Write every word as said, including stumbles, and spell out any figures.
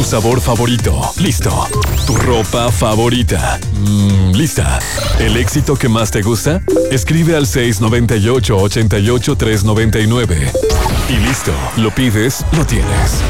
sabor favorito. Listo. Tu ropa favorita. Mmm, lista. ¿El éxito que más te gusta? Escribe al seis nueve ocho, ocho ocho, tres nueve nueve. Y listo. Lo pides, lo tienes.